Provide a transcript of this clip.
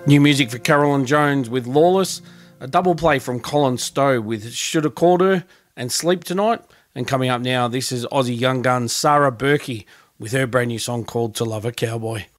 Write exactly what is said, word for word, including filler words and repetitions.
New music for Carolyn Jones with Lawless, a double play from Colin Stowe with Shoulda Called Her and Sleep Tonight. And coming up now, this is Aussie young gun Sarah Berkey with her brand new song called To Love a Cowboy.